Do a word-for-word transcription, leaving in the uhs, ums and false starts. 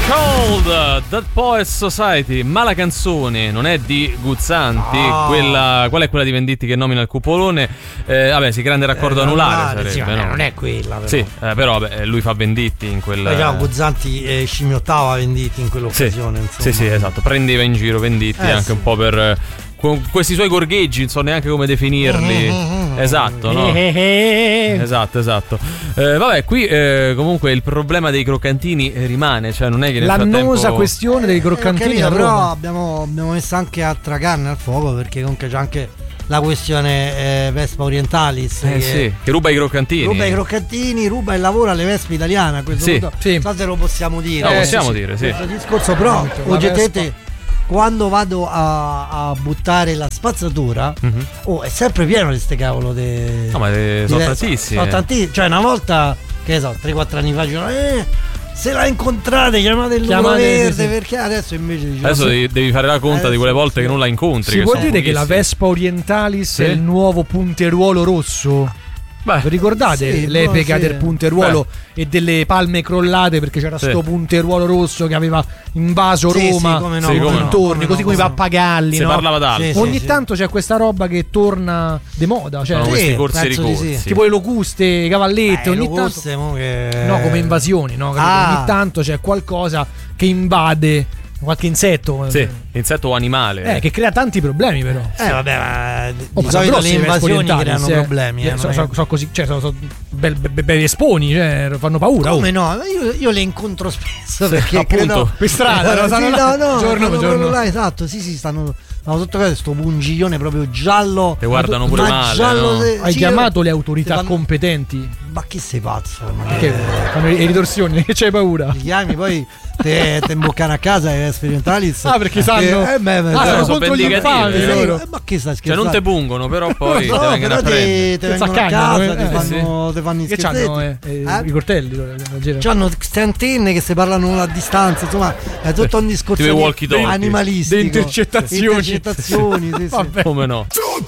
Cold, Dead Poets Society, ma la canzone non è di Guzzanti, oh. quella, qual è quella di Venditti che nomina il cupolone? Eh, vabbè, sì, grande raccordo eh, anulare sarebbe, sì, no? Non è quella, però. Sì, eh, però vabbè, lui fa Venditti in quella. Diciamo, Guzzanti eh, scimmiottava Venditti in quell'occasione. Sì, sì, sì, esatto, prendeva in giro Venditti eh, anche sì. un po' per con questi suoi gorgheggi, non so neanche come definirli. Esatto, no? esatto, esatto. Eh, vabbè, qui eh, comunque il problema dei croccantini rimane, cioè non è che nel l'annosa frattempo... questione dei croccantini, eh, capito, però abbiamo, abbiamo messo anche altra carne al fuoco, perché comunque c'è anche la questione eh, Vespa Orientalis eh, che, sì, che ruba i croccantini. Ruba i croccantini, ruba il lavoro alle Vespe italiane a questo sì, punto. Sì. Non so se lo possiamo dire. No, eh, possiamo sì, dire, sì. Questo discorso, però, oggettivamente, quando vado a, a buttare la spazzatura, mm-hmm. oh, è sempre pieno di ste cavolo de, no, ma de, sono tantissime. Sono tantissime. Cioè, una volta, che ne so, tre quattro anni fa, dicevano, eh, se la incontrate chiamate il numero verde, sì, sì. Perché adesso invece diciamo, adesso sì. devi fare la conta eh, di quelle volte sì. che non la incontri. Si che può dire pochissimi. che la Vespa Orientalis sì. è il nuovo punteruolo rosso? Beh, vi ricordate sì, l'epoca sì. del punteruolo Beh. e delle palme crollate, perché c'era sì. sto punteruolo rosso che aveva invaso sì, Roma, sì, come no, sì, come dintorni, no, così come i pappagalli. Si no? parlava d'altro. Sì, Ogni sì, tanto c'è questa roba che torna di moda, cioè sono sì, questi corsi e ricorsi. Sì. Tipo le locuste, i cavallette, eh, ogni locuste, tanto che... no, come invasioni, no? Ah. Ogni tanto c'è qualcosa che invade qualche insetto, sì, insetto o animale eh, che crea tanti problemi, però. Eh, vabbè, ma di oh, solito le invasioni creano eh. problemi. Eh, so, so, so così, cioè, sono so, belli be, be, esponi, cioè, fanno paura. Come oh. no? Io, io le incontro spesso, sì, perché appunto, credo per strada, no, sì, là, no, no, giorno per giorno. Là, esatto, sì, sì, stanno. Stanno sotto casa, sto pungiglione proprio giallo. Ti guardano pure male. No? Se, Hai sì, chiamato le autorità fanno... competenti? Ma che sei pazzo? Perché fanno le ritorsioni? Che c'hai paura? Li chiami, poi te, te imboccano a casa e Sperientalis. Ah, perché sanno? Eh, beh, beh, ah, sono sono contro gli infami loro. Eh, ma che stai scherzando? Cioè non te pungono, però poi no, te vengono a prendere. Te vengono a casa, eh, te eh, fanno, sì. te fanno i che c'hanno eh, eh, eh? i coltelli. C'hanno queste antenne che si parlano a distanza, insomma, è tutto un discorso di animalistico. Di intercettazioni. Intercettazioni, sì, sì. Come no?